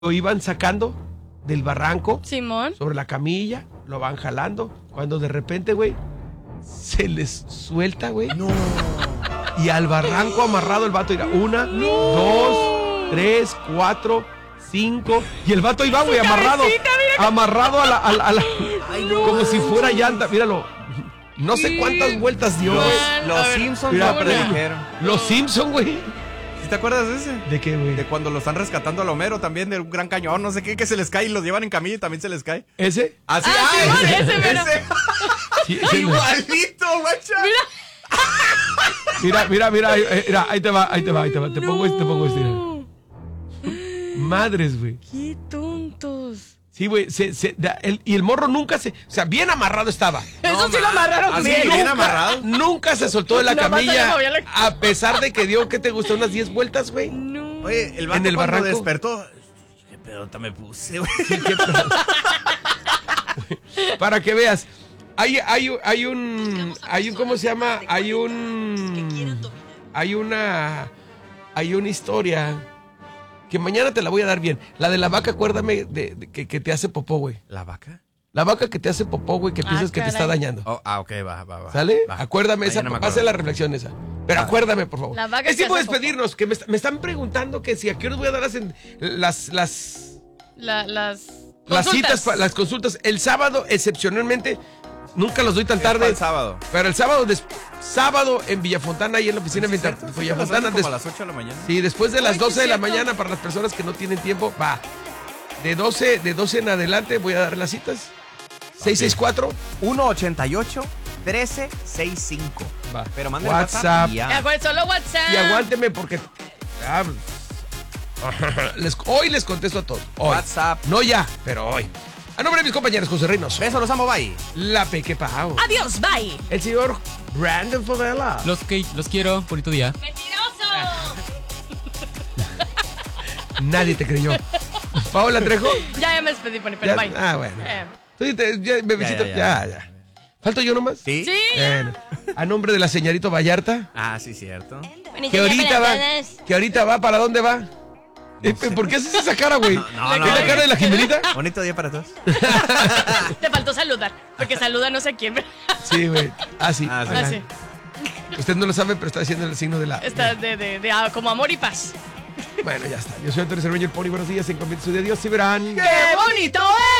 lo iban sacando del barranco. Simón. Sobre la camilla, lo van jalando. Cuando de repente, güey, se les suelta, güey. No. Y al barranco amarrado el vato irá 1, 2, 3, 4, 5. Y el vato iba, güey, amarrado. Amarrado a la Ay, no. como si fuera llanta. Míralo. No sé cuántas vueltas dio, güey. Los Simpsons Mira, lo predijeron. Los Simpson, güey. ¿Sí te acuerdas de ese? ¿De qué, güey? De cuando lo están rescatando al Homero también de un gran cañón, no sé qué, que se les cae y los llevan en camilla y también se les cae. ¿Ese? Así, Simón, ese, mira. Sí, ese, güey. Igualito, guacha. Mira, ahí te va. Te pongo este, mira. Madres, güey. Qué tontos. Sí, güey, y el morro nunca o sea, bien amarrado estaba. Eso sí lo amarraron así, bien. bien amarrado. Nunca se soltó de la Nada más se le camilla, movía la- a pesar de que dio, ¿qué te gustó? Unas 10 vueltas, güey. No. Oye, el vato En el cuando barranco. despertó, qué pedota me puse, güey. Para que veas, hay un, ¿cómo se llama? Hay una historia que mañana te la voy a dar bien. La de la vaca, acuérdame que te hace popó, güey. ¿La vaca? La vaca que te hace popó, güey, que piensas que te está caray. dañando. Oh, ok, va. ¿Sale? Va. Acuérdame Ahí esa, no me pase acuerdo. la reflexión esa. Pero acuérdame, por favor. La vaca Es que tiempo de hace popó. despedirnos, que me están preguntando que si a qué hora voy a dar las Las citas, las consultas. El sábado, excepcionalmente, nunca los doy tan tarde. El sábado. Pero el sábado en Villafontana, ahí en la oficina de Villafontana. Como a las 8 de la mañana. Sí, después de las Ay, 12 de la cierto. mañana, para las personas que no tienen tiempo, va. De 12 en adelante voy a dar las citas. 664. 188-1365. Va. Pero manden WhatsApp. WhatsApp y ya. Solo WhatsApp. Y aguánteme porque hoy les contesto a todos. Hoy. WhatsApp. No ya, pero hoy. A nombre de mis compañeros José Reynoso, Besos, los amo, bye. la Peque Pau, Adiós, bye. el señor Brandon Favela. Los quiero, bonito día. Mentiroso. Nadie te creyó. Paola Trejo. Ya me despedí, Pony, Ya- pero bye. bueno. Tú bebecito, ya. ¿Falto yo nomás? ¿Sí? Sí. Bueno, a nombre de la señorita Vallarta, Ah, sí, cierto. que ahorita va, ¿para dónde va? ¿Por qué haces esa cara, güey? No, ¿Es la cara de la Jimenita? Bonito día para todos. Te faltó saludar, porque saluda no sé quién. Sí, güey. Ah, sí. Ah, sí. Ah, sí. Usted no lo sabe, pero está haciendo el signo de la... Está de como amor y paz. Bueno, ya está. Yo soy Antonio Cermeño, el Pony. Buenos días, en Convite su de Dios y verán. ¡Qué bonito es!